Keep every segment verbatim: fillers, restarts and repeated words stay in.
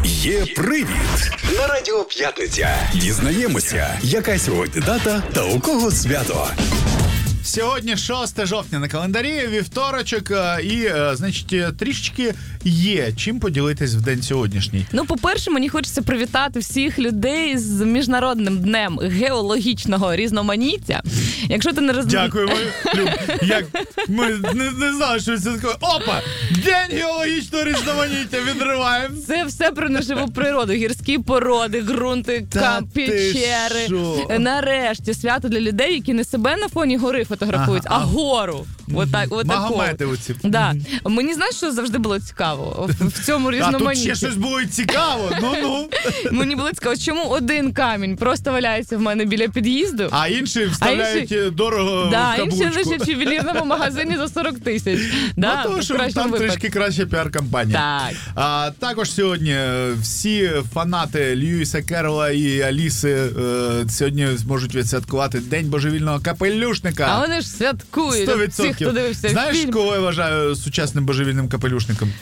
Є привід на Радіо П'ятниця. Дізнаємося, яка сьогодні дата та у кого свято. Сьогодні шостого жовтня на календарі, вівторочок, і, значить, трішечки є чим поділитись в день сьогоднішній. Ну, по-перше, мені хочеться привітати всіх людей з Міжнародним днем геологічного різноманіття. Якщо ти не роз... Дякуємо, Люб. Як ми не, не знали, що це таке. Опа! День геологічного різноманіття відриваємо. Це все про неживу природу. Гірські породи, ґрунти, кам, печери. Нарешті свято для людей, які не себе на фоні гори фотографують, ага, а гору. Отак, отаку. Магомети оці. Да. Мені, знаєш, що завжди було цікаво в цьому різноманітті? А тут ще щось було і цікаво. Ну-ну. Мені було цікаво, чому один камінь просто валяється в мене біля під'їзду, а інші вставляють а інші... дорого да, в каблучку. інші лежать в ювелірному магазині за сорок тисяч. Да, ну, тому що там випадку. Трішки краща піар-кампанія. Так. А, також сьогодні всі фанати Льюіса Керрола і Аліси е, сьогодні зможуть відсвяткувати День божевільного капелюшника. А вони ж святкують. сто відсотків. Всі, хто дивився Знаєш, фільм. кого я вважаю сучасним божевільним капелюшником?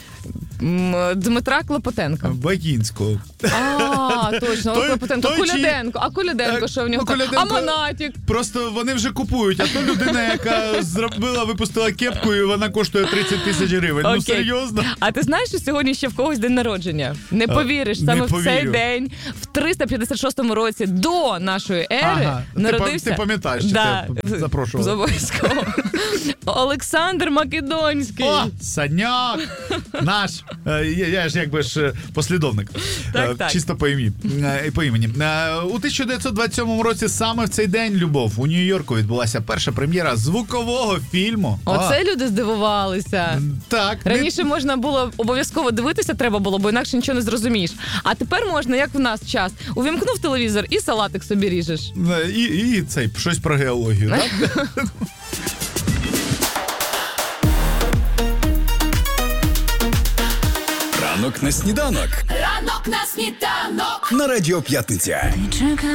Дмитра Клопотенка. Бакінського. А, точно, той, Клопотенко. Той, Коляденко. А Коляденко, що в нього? Ну, а Монатік? Просто вони вже купують, а то людина, яка зробила, випустила кепку, і вона коштує тридцять тисяч гривень. Окей. Ну, серйозно? А ти знаєш, що сьогодні ще в когось день народження? Не повіриш, а, саме не в цей день, в триста п'ятдесят шостому році до нашої ери, ага, народився... Ти пам'ятаєш, що да, ти запрошував. Обов'язково. Олександр Македонський. О, Саняк! Наш. Я, я ж якби ж послідовник. Так, так. Чисто по ім'ї. По імені. У тисяча дев'ятсот двадцять сьомому році саме в цей день, Любов, у Нью-Йорку відбулася перша прем'єра звукового фільму. Оце а. люди здивувалися. Так. Раніше ми... можна було обов'язково дивитися, треба було, бо інакше нічого не зрозумієш. А тепер можна, як в нас час, увімкнув телевізор і салатик собі ріжеш. І, і цей, щось про геологію, так? Ранок на сніданок. Ранок на сніданок. На Радіо П'ятниця.